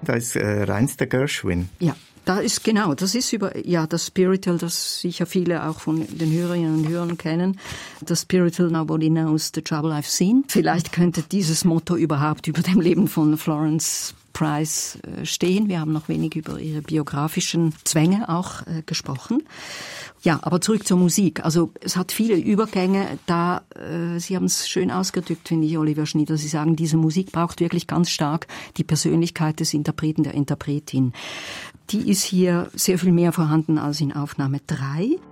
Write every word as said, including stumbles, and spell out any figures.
Da ist äh, reinster Gershwin. Ja. Da ist genau, das ist über ja das Spiritual, das sicher viele auch von den Hörerinnen und Hörern kennen. Das Spiritual, nobody knows the trouble I've seen. Vielleicht könnte dieses Motto überhaupt über dem Leben von Florence Price stehen. Wir haben noch wenig über ihre biografischen Zwänge auch äh, gesprochen. Ja, aber zurück zur Musik. Also es hat viele Übergänge. Da, äh, Sie haben es schön ausgedrückt, finde ich, Oliver Schnieder. Sie sagen, diese Musik braucht wirklich ganz stark die Persönlichkeit des Interpreten, der Interpretin. Die ist hier sehr viel mehr vorhanden als in Aufnahme drei.